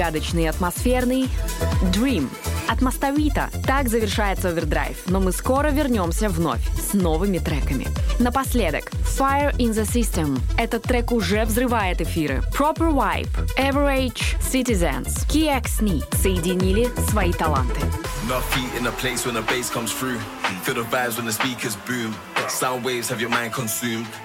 загадочный и атмосферный Dream от Мостовита. Так завершается Овердрайв, но мы скоро вернемся вновь с новыми треками. Напоследок, Fire in the System. Этот трек уже взрывает эфиры. Proper Vibe, Average Citizens, KXNI соединили свои таланты. Enough feet in a place when the bass comes through. Feel the vibes when the speakers boom. Sound waves have your mind consumed.